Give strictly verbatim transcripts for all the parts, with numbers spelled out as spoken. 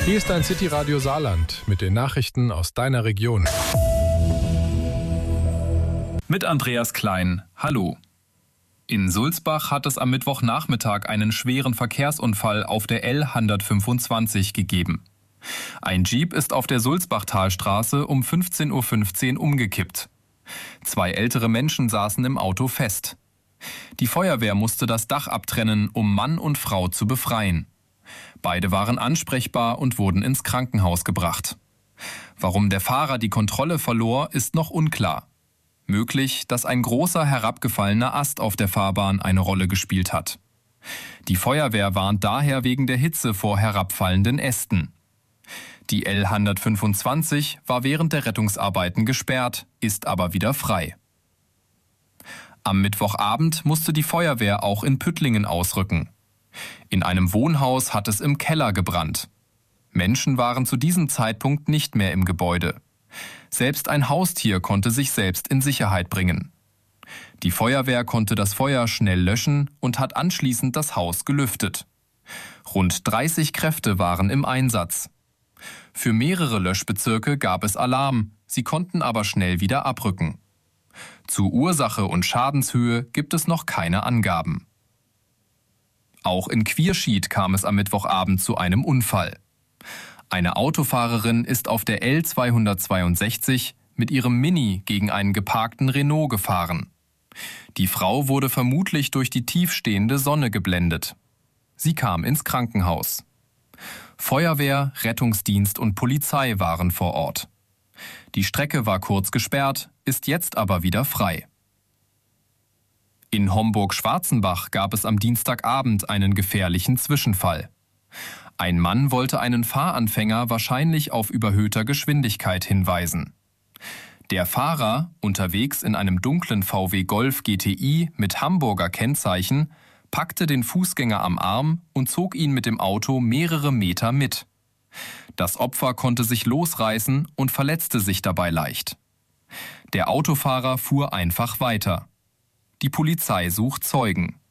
Hier ist dein City Radio Saarland mit den Nachrichten aus deiner Region. Mit Andreas Klein. Hallo. In Sulzbach hat es am Mittwochnachmittag einen schweren Verkehrsunfall auf der L hundertfünfundzwanzig gegeben. Ein Jeep ist auf der Sulzbachtalstraße um fünfzehn Uhr fünfzehn umgekippt. Zwei ältere Menschen saßen im Auto fest. Die Feuerwehr musste das Dach abtrennen, um Mann und Frau zu befreien. Beide waren ansprechbar und wurden ins Krankenhaus gebracht. Warum der Fahrer die Kontrolle verlor, ist noch unklar. Möglich, dass ein großer herabgefallener Ast auf der Fahrbahn eine Rolle gespielt hat. Die Feuerwehr warnt daher wegen der Hitze vor herabfallenden Ästen. Die L hundertfünfundzwanzig war während der Rettungsarbeiten gesperrt, ist aber wieder frei. Am Mittwochabend musste die Feuerwehr auch in Püttlingen ausrücken. In einem Wohnhaus hat es im Keller gebrannt. Menschen waren zu diesem Zeitpunkt nicht mehr im Gebäude. Selbst ein Haustier konnte sich selbst in Sicherheit bringen. Die Feuerwehr konnte das Feuer schnell löschen und hat anschließend das Haus gelüftet. Rund dreißig Kräfte waren im Einsatz. Für mehrere Löschbezirke gab es Alarm, sie konnten aber schnell wieder abrücken. Zu Ursache und Schadenshöhe gibt es noch keine Angaben. Auch in Quierschied kam es am Mittwochabend zu einem Unfall. Eine Autofahrerin ist auf der L zweihundertzweiundsechzig mit ihrem Mini gegen einen geparkten Renault gefahren. Die Frau wurde vermutlich durch die tiefstehende Sonne geblendet. Sie kam ins Krankenhaus. Feuerwehr, Rettungsdienst und Polizei waren vor Ort. Die Strecke war kurz gesperrt, ist jetzt aber wieder frei. In Homburg-Schwarzenbach gab es am Dienstagabend einen gefährlichen Zwischenfall. Ein Mann wollte einen Fahranfänger wahrscheinlich auf überhöhter Geschwindigkeit hinweisen. Der Fahrer, unterwegs in einem dunklen V W Golf G T I mit Hamburger Kennzeichen, packte den Fußgänger am Arm und zog ihn mit dem Auto mehrere Meter mit. Das Opfer konnte sich losreißen und verletzte sich dabei leicht. Der Autofahrer fuhr einfach weiter. Die Polizei sucht Zeugen.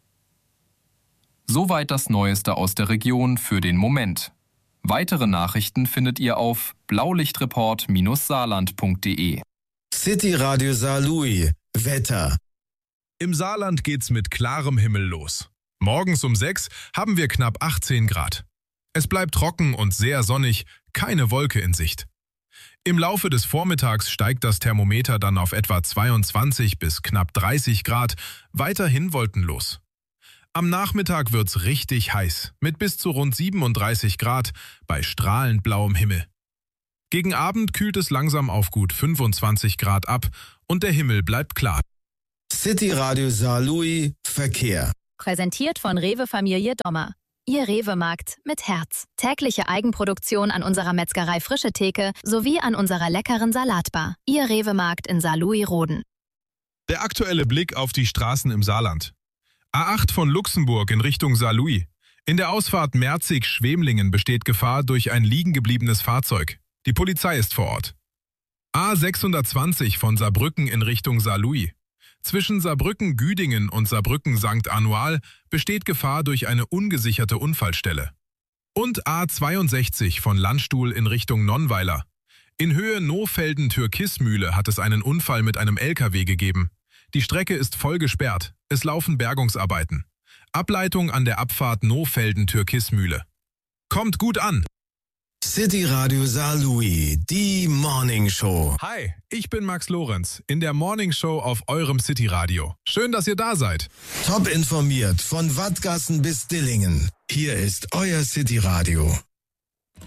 Soweit das Neueste aus der Region für den Moment. Weitere Nachrichten findet ihr auf blaulichtreport saarland punkt de. City Radio Saarlouis. Wetter. Im Saarland geht's mit klarem Himmel los. Morgens um sechs haben wir knapp achtzehn Grad. Es bleibt trocken und sehr sonnig, keine Wolke in Sicht. Im Laufe des Vormittags steigt das Thermometer dann auf etwa zweiundzwanzig bis knapp dreißig Grad, weiterhin wolkenlos. Am Nachmittag wird's richtig heiß, mit bis zu rund siebenunddreißig Grad bei strahlend blauem Himmel. Gegen Abend kühlt es langsam auf gut fünfundzwanzig Grad ab und der Himmel bleibt klar. City Radio Saarlouis Verkehr. Präsentiert von Rewe Familie Dommer. Ihr Rewe-Markt mit Herz. Tägliche Eigenproduktion an unserer Metzgerei Frische Theke sowie an unserer leckeren Salatbar. Ihr Rewe-Markt in Saarlouis-Roden. Der aktuelle Blick auf die Straßen im Saarland. A acht von Luxemburg in Richtung Saarlouis. In der Ausfahrt Merzig-Schwemlingen besteht Gefahr durch ein liegengebliebenes Fahrzeug. Die Polizei ist vor Ort. A sechshundertzwanzig von Saarbrücken in Richtung Saarlouis. Zwischen Saarbrücken-Güdingen und Saarbrücken-Sankt Anual besteht Gefahr durch eine ungesicherte Unfallstelle. Und A zweiundsechzig von Landstuhl in Richtung Nonnweiler. In Höhe Nohfelden-Türkismühle hat es einen Unfall mit einem L K W gegeben. Die Strecke ist voll gesperrt. Es laufen Bergungsarbeiten. Ableitung an der Abfahrt Nohfelden-Türkismühle. Kommt gut an! City Radio Saarlouis, die Morning Show. Hi, ich bin Max Lorenz in der Morning Show auf eurem City Radio. Schön, dass ihr da seid. Top informiert von Wattgassen bis Dillingen. Hier ist euer City Radio.